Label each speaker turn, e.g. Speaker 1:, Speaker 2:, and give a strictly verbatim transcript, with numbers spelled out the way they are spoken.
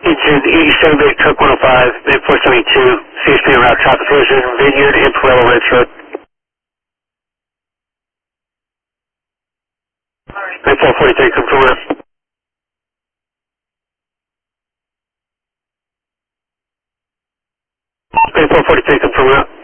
Speaker 1: Engine eighty-seven Big Truck one oh five, Big four seventy-two, C H P route traffic collision, Vineyard and Parello Ranch Road. Big four forty-three, confirm route. Big four forty-three, confirm route.